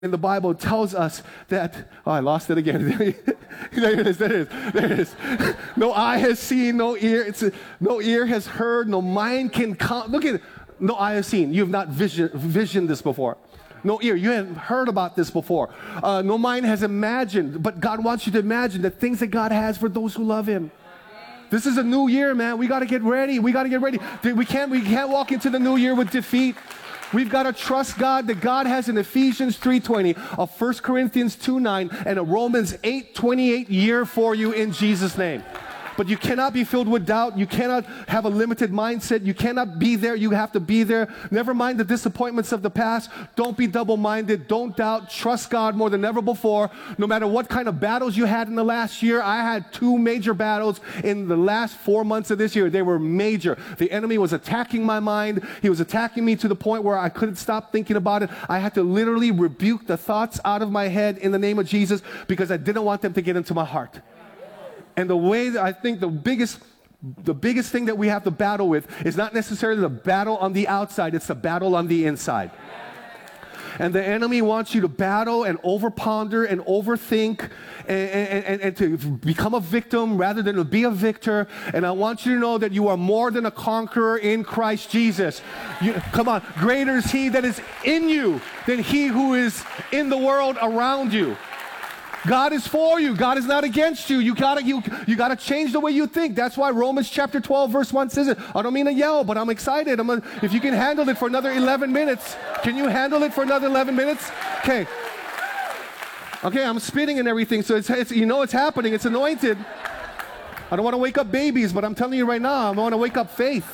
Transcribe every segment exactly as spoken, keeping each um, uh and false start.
in the Bible tells us that, oh, I lost it again. There it is, there it is, there it is. No eye has seen, no ear, it's a, no ear has heard, no mind can come. Look at it. No eye has seen. You have not vision, visioned this before. No ear. You haven't heard about this before. Uh, no mind has imagined, but God wants you to imagine the things that God has for those who love Him. This is a new year, man. We got to get ready. We got to get ready. We can't, we can't walk into the new year with defeat. We've got to trust God that God has an Ephesians three twenty, a First Corinthians two nine, and a Romans eight twenty-eight year for you in Jesus' name. But you cannot be filled with doubt. You cannot have a limited mindset. You cannot be there. You have to be there. Never mind the disappointments of the past. Don't be double-minded. Don't doubt. Trust God more than ever before. No matter what kind of battles you had in the last year. I had two major battles in the last four months of this year. They were major. The enemy was attacking my mind. He was attacking me to the point where I couldn't stop thinking about it. I had to literally rebuke the thoughts out of my head in the name of Jesus because I didn't want them to get into my heart. And the way that I think the biggest, the biggest thing that we have to battle with is not necessarily the battle on the outside, it's the battle on the inside. And the enemy wants you to battle and overponder and overthink and, and, and, and to become a victim rather than to be a victor. And I want you to know that you are more than a conqueror in Christ Jesus. You, come on, greater is He that is in you than he who is in the world around you. God is for you. God is not against you. You gotta, you, you gotta change the way you think. That's why Romans chapter twelve verse one says it. I don't mean to yell, but I'm excited. I'm gonna, if you can handle it for another eleven minutes, can you handle it for another eleven minutes? Okay. Okay, I'm spitting and everything, so it's, it's you know it's happening. It's anointed. I don't want to wake up babies, but I'm telling you right now, I want to wake up faith.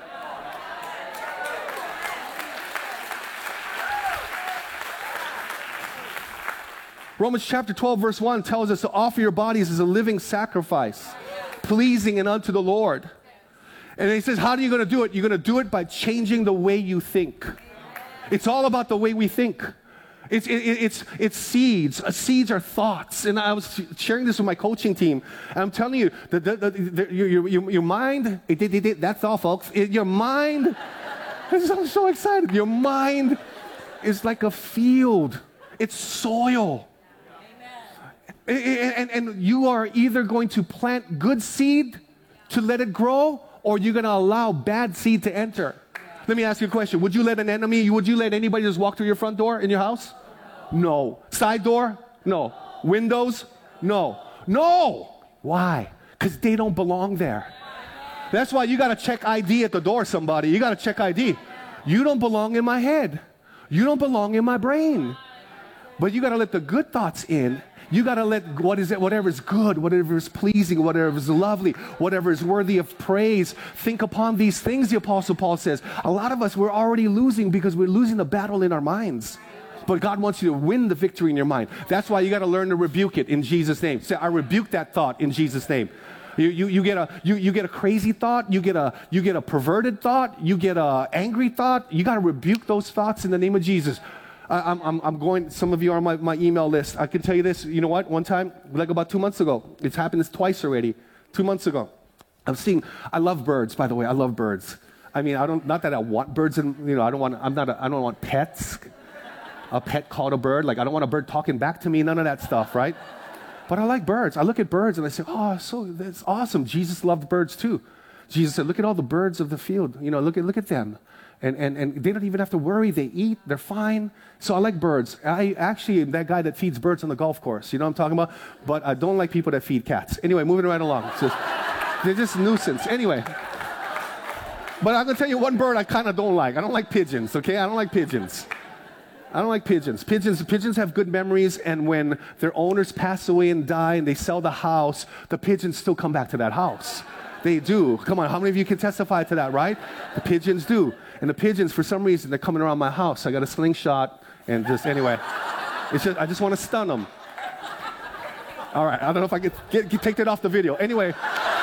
Romans chapter twelve verse one tells us to offer your bodies as a living sacrifice, pleasing and unto the Lord. And he says, how are you going to do it? You're going to do it by changing the way you think. It's all about the way we think. It's, it, it's, it's seeds. Uh, seeds are thoughts. And I was sharing this with my coaching team. And I'm telling you, the, the, the, the, your, your, your mind, it, it, it, that's all, folks. It, your mind, I'm so excited. Your mind is like a field. It's soil. And, and, and you are either going to plant good seed to let it grow, or you're going to allow bad seed to enter. Let me ask you a question. Would you let an enemy, would you let anybody just walk through your front door in your house? No. Side door? No. Windows? No. No. Why? Because they don't belong there. That's why you got to check I D at the door, somebody. You got to check I D. You don't belong in my head. You don't belong in my brain. But you got to let the good thoughts in. You got to let what is it, whatever is good, whatever is pleasing, whatever is lovely, whatever is worthy of praise. Think upon these things, the Apostle Paul says. A lot of us, we're already losing because we're losing the battle in our minds. But God wants you to win the victory in your mind. That's why you got to learn to rebuke it in Jesus' name. Say, I rebuke that thought in Jesus' name. You, you, you, get a, you, you get a crazy thought, you get a, you get a perverted thought, you get a angry thought. You got to rebuke those thoughts in the name of Jesus. I'm, I'm, I'm going, some of you are on my, my email list. I can tell you this, you know what, one time, like about two months ago, it's happened twice already, two months ago. I'm seeing, I love birds, by the way, I love birds. I mean, I don't, not that I want birds, and you know, I don't want, I'm not, a, I don't want pets, a pet called a bird, like I don't want a bird talking back to me, none of that stuff, right? But I like birds. I look at birds and I say, oh, so that's awesome. Jesus loved birds too. Jesus said, look at all the birds of the field, you know, look at, look at them. And, and, and they don't even have to worry. They eat. They're fine. So I like birds. I actually am that guy that feeds birds on the golf course. You know what I'm talking about? But I don't like people that feed cats. Anyway, moving right along. It's just, they're just a nuisance. Anyway. But I'm going to tell you one bird I kind of don't like. I don't like pigeons, okay? I don't like pigeons. I don't like pigeons. Pigeons, pigeons have good memories, and when their owners pass away and die and they sell the house, the pigeons still come back to that house. They do. Come on, how many of you can testify to that, right? The pigeons do. And the pigeons, for some reason, they're coming around my house. I got a slingshot, and just, anyway, it's just, I just want to stun them. All right, I don't know if I could get, get, take that off the video. Anyway,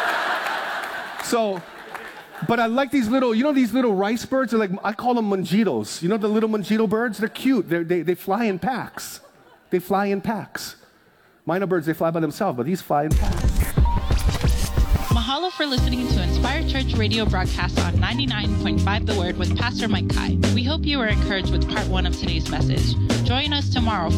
so, but I like these little, you know these little rice birds? They're like, I call them manjitos. You know the little manjito birds? They're cute. They're, they, they fly in packs. They fly in packs. Minor birds, they fly by themselves, but these fly in packs. Mahalo for listening to Inspire Church radio broadcast on ninety-nine point five The Word with Pastor Mike Kai. We hope you were encouraged with part one of today's message. Join us tomorrow